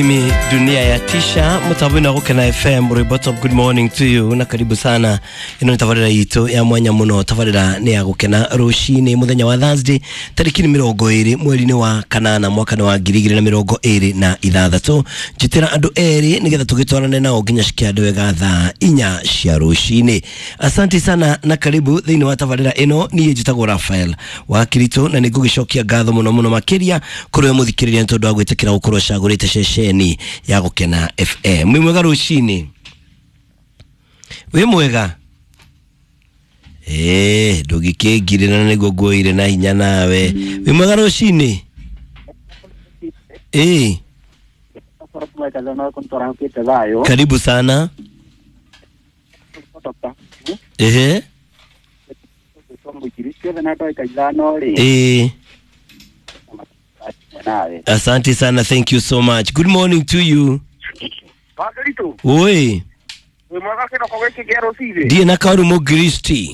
Mimi dunia ya tisha mutabuna gukena FM Rebotop. Good morning to you na karibu sana ino tavarira yito ya mwanya muno. Tavarira ni ya gukena rushini muthenya wa Thursday tariki 20 mweri wa kanana mwaka wa 2026 jitira andu eri nigetha tugitwarane nao nginya shikiado wega thaa 4 cia rushini. Asante sana na karibu thiini wa tavarira ino. Ni jitagwo Rafael wa Kirito na nigugicokia ngatho muno makiria kuri we muthikiriria ntondu wa gwitikira gukorwo cagurite shesheni ya gukena FM. Mwi mwega rushini? We mwega? Ndugikengire na nigo ngoire na hinya nawe. We mwega rushini? Karibu sana. Asante sana, thank you so much. Good morning to you. Oi. Ndiye na karu Mugristi.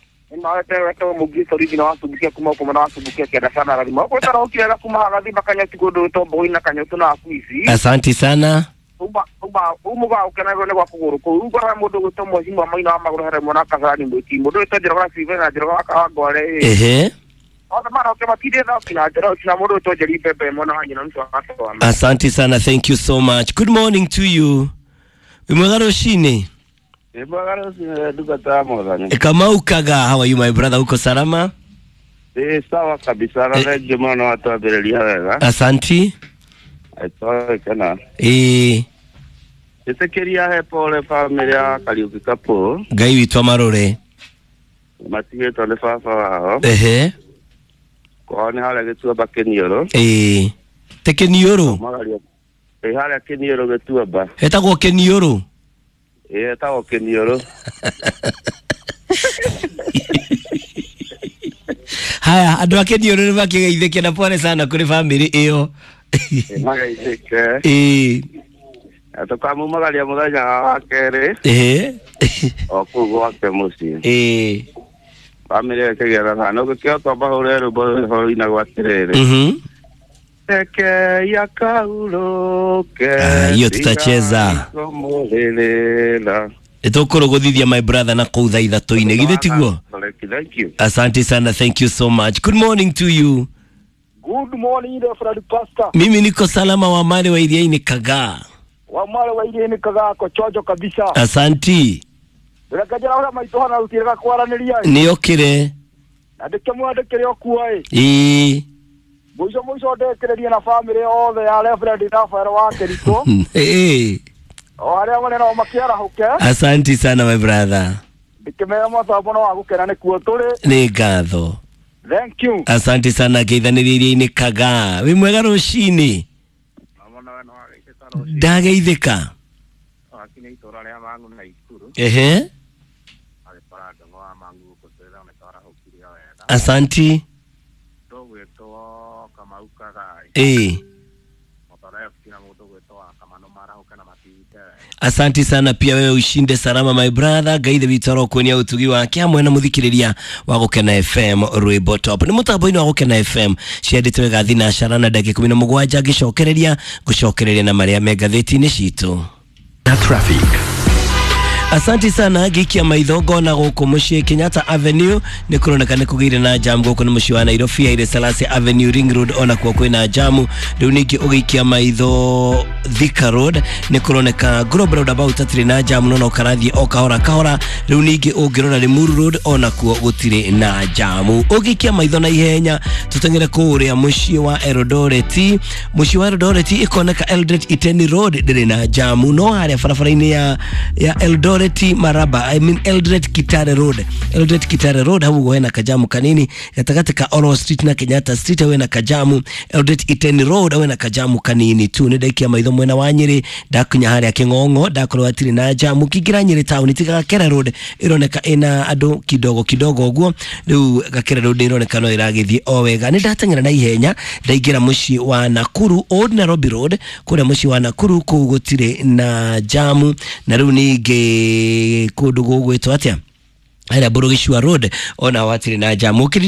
Asante sana. Asante sana, thank you so much. Good morning to you. Mwagaro shine. Kama ukaga, how are you my brother? Uko salama? Sawa kabisa na jemano watu aberelia wega. Asante. Kana. Tekeria he pole familia Kariuki kapo. Gai witwa marore. Matige tole fafa wao. Kwa ni hala getua bakenioro. Tekenioro. Magalia. Hala kenioro getua ba. Etagwo kenioro. Etagwo kenioro. Haya, andu akenioro ni bakigeitheke na pole sana kuri family iyo. Magaitheke. Atokamu magalia muthanya wa kere. Okugwa ke musi. Familia kegera na ukio toba horero bo ina gwatirere. Eke ya kaulo ke. Hiyo tutacheza. Etokoro godithia my brother na koutha ithatu-ine githe tiguo. Thank you. Asante sana, thank you so much. Good morning to you. Good morning Fred Pastor. Mimi niko salama wa mali wa Iriaini Kagaa. Wa mali wa Iriaini Kagaa ko chojo kabisa. Asante. Ndakajira ora maitohana utirega kwaraniria. Ni okire. Ndike mwandikire okuae. Mwizo ndekereria na family othe ya Reverend Rafael wa Kirito. Wale wanena makiara huke. Asante sana my brother. Ndikemera mwathabo wa gukena ni kuo turi. Ni ngatho. Thank you. Asante sana geithaniririe-ini Kagaa. We mwega rushini? Ndageithika. Asante. Asante sana pia wewe ushinde salama my brother. Gaithe bitoro kwenye utugi wake hamwe na muthikiriria wa gukena FM Rebotop. Ni mutambo ino wa gukena FM ciendetwe gathina sharana dakika 17 gucokereria na maria megatheti-ini citu na traffic. Asante sana gikia maithogo na guku mucie Kenyatta Avenue ni kuronekana kugire na jam guku ni mucie wa Nairobi Haile Selassie Avenue Ring Road ona kwa kwina jamu riu ningi ugikia maitho Thika Road ni kuroneka Global Roundabout atire na jam no karathie o kahora riu ningi ungirora Limuru Road ona kwa gutire na jamu ugikia maitho na ihenya tutengere kuria mucie wa Eldoret ikoneka Eldoret Iteni Road dire na jamu no haria barabara-ini ya Eldoret Maraba, Eldoret Kitare Road hawo wena kajamu kanini gatagati ka Oro Street na Kenyatta Street wena kajamu. Eldoret Iteni Road wena kajamu kanini tu ni daikia maitho mwena wa Nyeri dakunya haria King'ong'o dakorwo atiri na jamu kigira Nyeri town tiga Gakera Road ironeka ina andu kidogo uguo riu Gakera Road ironeka no iragithie o wega ni datengera na ihenya ndaigira muci wa Nakuru Old Nairobi Road kuria muci wa Nakuru kugutire na jamu na riu ningi kundu gugwitwo atia Haya Burugishwa Road ona watiri na jamu